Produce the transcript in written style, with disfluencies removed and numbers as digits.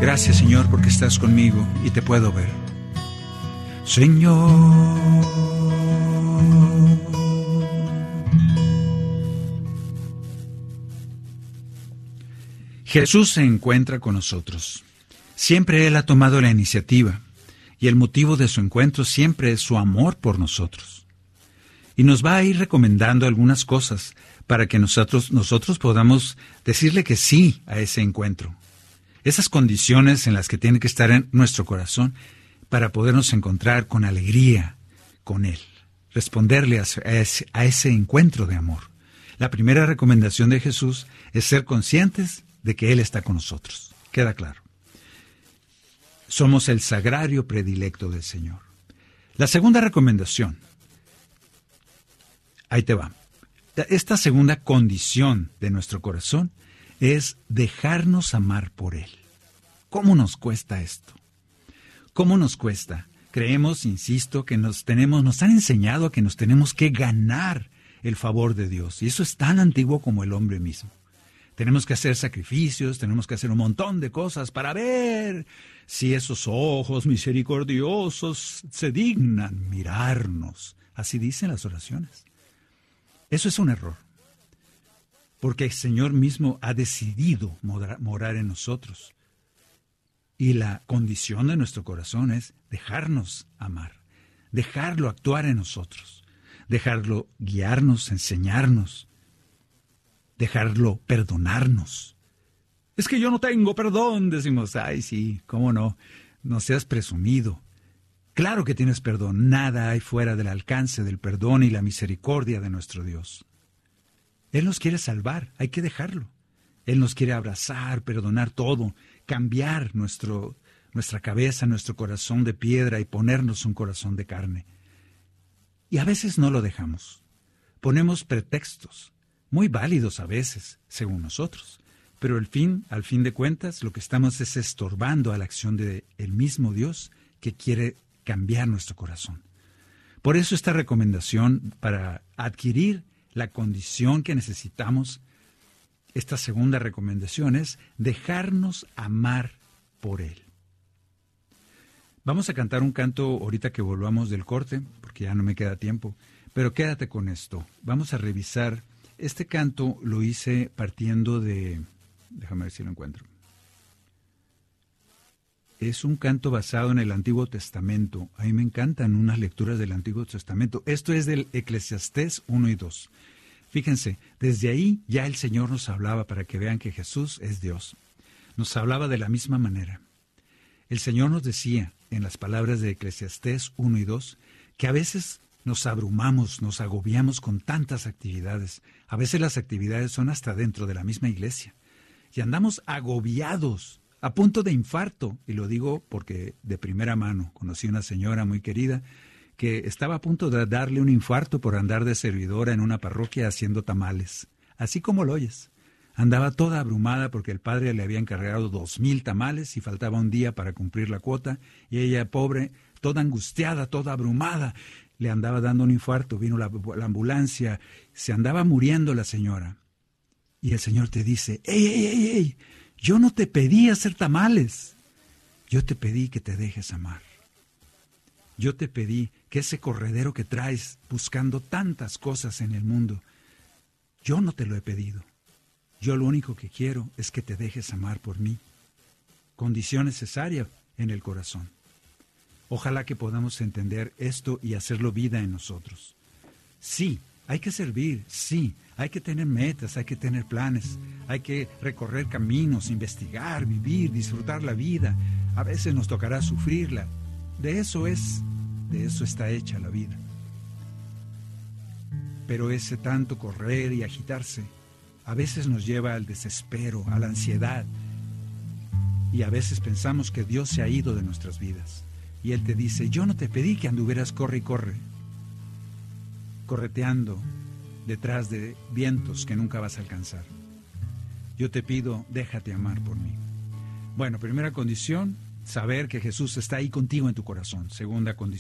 Gracias, Señor, porque estás conmigo y te puedo ver. Señor, Jesús se encuentra con nosotros. Siempre Él ha tomado la iniciativa y el motivo de su encuentro siempre es su amor por nosotros. Y nos va a ir recomendando algunas cosas para que nosotros podamos decirle que sí a ese encuentro. Esas condiciones en las que tiene que estar en nuestro corazón para podernos encontrar con alegría con Él, responderle a ese encuentro de amor. La primera recomendación de Jesús es ser conscientes de que Él está con nosotros. Queda claro. Somos el sagrario predilecto del Señor. La segunda recomendación, ahí te va. Esta segunda condición de nuestro corazón es dejarnos amar por Él. ¿Cómo nos cuesta esto? ¿Cómo nos cuesta? Creemos, insisto, que nos han enseñado que nos tenemos que ganar el favor de Dios. Y eso es tan antiguo como el hombre mismo. Tenemos que hacer sacrificios, tenemos que hacer un montón de cosas para ver si esos ojos misericordiosos se dignan mirarnos. Así dicen las oraciones. Eso es un error, porque el Señor mismo ha decidido morar en nosotros. Y la condición de nuestro corazón es dejarnos amar, dejarlo actuar en nosotros, dejarlo guiarnos, enseñarnos, dejarlo perdonarnos. Es que yo no tengo perdón, decimos. Ay, sí, cómo no, no seas presumido. Claro que tienes perdón, nada hay fuera del alcance del perdón y la misericordia de nuestro Dios. Él nos quiere salvar, hay que dejarlo. Él nos quiere abrazar, perdonar todo, cambiar nuestra cabeza, nuestro corazón de piedra y ponernos un corazón de carne. Y a veces no lo dejamos. Ponemos pretextos, muy válidos a veces, según nosotros. Pero al fin de cuentas, lo que estamos es estorbando a la acción del mismo Dios que quiere cambiar nuestro corazón. Por eso esta recomendación para adquirir la condición que necesitamos, esta segunda recomendación es dejarnos amar por Él. Vamos a cantar un canto ahorita que volvamos del corte, porque ya no me queda tiempo, pero quédate con esto. Vamos a revisar. Este canto lo hice partiendo de... Déjame ver si lo encuentro. Es un canto basado en el Antiguo Testamento. A mí me encantan unas lecturas del Antiguo Testamento. Esto es del Eclesiastés 1 y 2. Fíjense, desde ahí ya el Señor nos hablaba para que vean que Jesús es Dios. Nos hablaba de la misma manera. El Señor nos decía en las palabras de Eclesiastés 1 y 2 que a veces nos abrumamos, nos agobiamos con tantas actividades. A veces las actividades son hasta dentro de la misma iglesia. Y andamos agobiados, a punto de infarto. Y lo digo porque de primera mano conocí una señora muy querida que estaba a punto de darle un infarto por andar de servidora en una parroquia haciendo tamales. Así como lo oyes. Andaba toda abrumada porque el padre le había encargado 2,000 tamales y faltaba un día para cumplir la cuota. Y ella, pobre, toda angustiada, toda abrumada, le andaba dando un infarto. Vino la ambulancia, se andaba muriendo la señora. Y el Señor te dice, ¡Ey! Yo no te pedí hacer tamales. Yo te pedí que te dejes amar. Yo te pedí que ese corredero que traes buscando tantas cosas en el mundo, yo no te lo he pedido. Yo lo único que quiero es que te dejes amar por mí. Condición necesaria en el corazón. Ojalá que podamos entender esto y hacerlo vida en nosotros. Sí, hay que servir, sí, hay que tener metas, hay que tener planes, hay que recorrer caminos, investigar, vivir, disfrutar la vida. A veces nos tocará sufrirla. De eso está hecha la vida. Pero ese tanto correr y agitarse a veces nos lleva al desespero, a la ansiedad. Y a veces pensamos que Dios se ha ido de nuestras vidas. Y Él te dice, yo no te pedí que anduvieras corre y corre, correteando detrás de vientos que nunca vas a alcanzar. Yo te pido, déjate amar por mí. Bueno, primera condición, saber que Jesús está ahí contigo en tu corazón. Segunda condición,